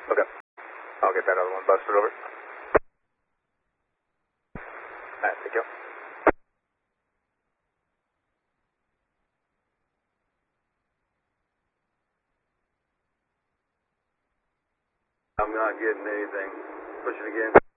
Okay. I'll get that other one busted over. Alright, thank you. I'm not getting anything. Push it again.